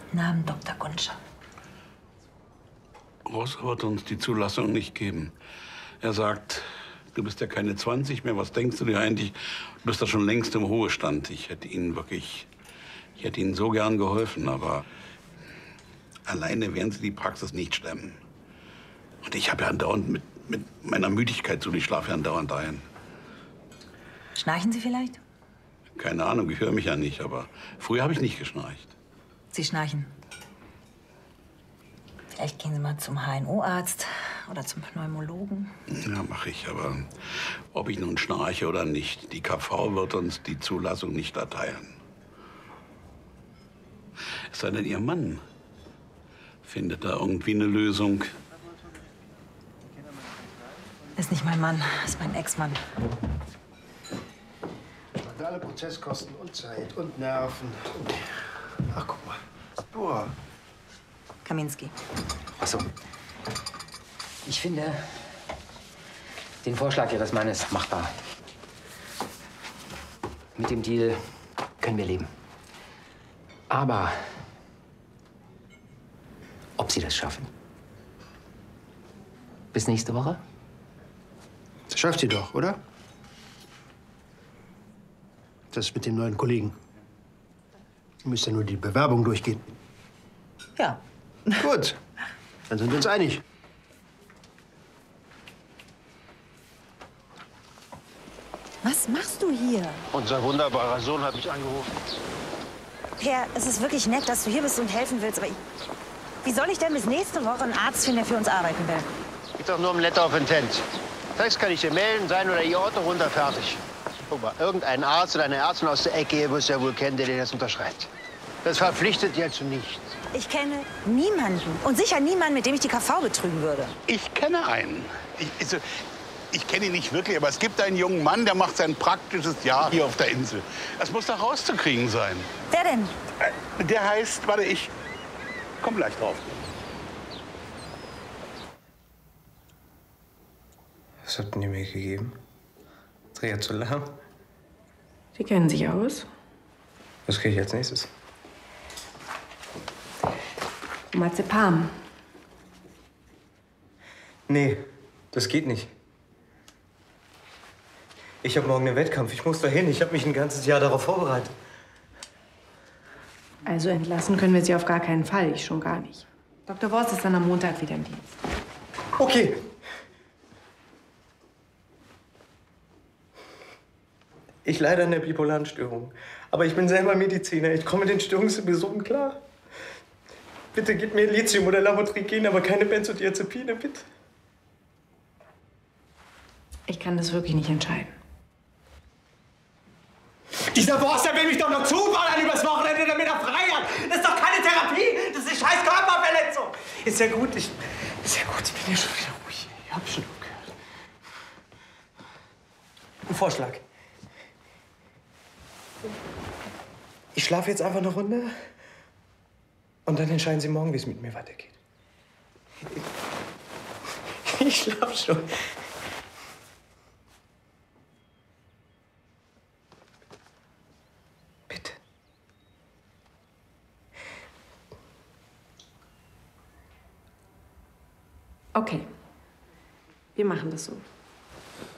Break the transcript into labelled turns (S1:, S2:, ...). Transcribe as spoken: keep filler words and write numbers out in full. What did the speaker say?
S1: Guten Abend, Doktor Gunscher.
S2: Ross wird uns die Zulassung nicht geben. Er sagt, du bist ja keine zwanzig mehr. Was denkst du dir eigentlich? Du bist ja schon längst im Ruhestand. Ich hätte Ihnen wirklich, ich hätte Ihnen so gern geholfen, aber alleine werden Sie die Praxis nicht stemmen. Und ich habe ja andauernd mit, mit meiner Müdigkeit so, ich schlafe ja andauernd ein.
S1: Schnarchen Sie vielleicht?
S2: Keine Ahnung, ich höre mich ja nicht, aber früher habe ich nicht geschnarcht.
S1: Sie schnarchen. Vielleicht gehen Sie mal zum H N O-Arzt oder zum Pneumologen.
S2: Ja, mache ich, aber ob ich nun schnarche oder nicht, die K V wird uns die Zulassung nicht erteilen. Es sei denn, Ihr Mann findet da irgendwie eine Lösung.
S1: Ist nicht mein Mann, ist mein Ex-Mann.
S3: Alle Prozesskosten und Zeit und Nerven. Und ach, guck mal. Boah.
S1: Kaminski.
S4: Ach so. Ich finde den Vorschlag Ihres Mannes machbar. Mit dem Deal können wir leben. Aber ob Sie das schaffen? Bis nächste Woche?
S3: Das schafft ihr doch, oder? Das mit dem neuen Kollegen. Ihr müsst ja nur die Bewerbung durchgehen.
S1: Ja.
S3: Gut, dann sind wir uns einig.
S5: Was machst du hier?
S3: Unser wunderbarer Sohn hat mich angerufen.
S5: Per, es ist wirklich nett, dass du hier bist und helfen willst, aber ich, wie soll ich denn bis nächste Woche einen Arzt finden, der für uns arbeiten will?
S3: Geht doch nur um Letter of Intent. Text kann ich dir melden, sein oder ihr Auto runter, fertig. Guck mal, irgendein Arzt oder eine Ärztin aus der Ecke hier wirst du ja wohl kennen, der dir das unterschreibt. Das verpflichtet ja zu nichts.
S5: Ich kenne niemanden und sicher niemanden, mit dem ich die K V betrügen würde.
S2: Ich kenne einen. Ich, also, ich kenne ihn nicht wirklich, aber es gibt einen jungen Mann, der macht sein praktisches Jahr hier auf der Insel. Das muss doch rauszukriegen sein.
S5: Wer denn?
S2: Äh, der heißt, warte, ich komm gleich drauf.
S6: Was habt ihr mir gegeben? Triazolam?
S7: Sie kennen sich aus.
S6: Was kriege ich als nächstes?
S7: Marzipan.
S6: Nee, das geht nicht. Ich habe morgen einen Wettkampf. Ich muss dahin. Ich habe mich ein ganzes Jahr darauf vorbereitet.
S7: Also entlassen können wir Sie auf gar keinen Fall. Ich schon gar nicht. Doktor Worst ist dann am Montag wieder im Dienst.
S6: Okay. Ich leide an der bipolaren Störung. Aber ich bin selber Mediziner. Ich komme mit den Störungsepisoden klar. Bitte gib mir Lithium oder Lamotrigin, aber keine Benzodiazepine, bitte.
S7: Ich kann das wirklich nicht entscheiden.
S6: Dieser Boss, der will mich doch noch zuballern übers Wochenende, damit er frei hat. Das ist doch keine Therapie. Das ist eine scheiß Körperverletzung. Ist ja gut. Ich, ist ja gut. Ich bin ja schon wieder ruhig. Ich hab schon aufgehört. Ein Vorschlag. Ich schlafe jetzt einfach eine Runde. Und dann entscheiden Sie morgen, wie es mit mir weitergeht. Ich schlafe schon. Bitte.
S7: Okay. Wir machen das so.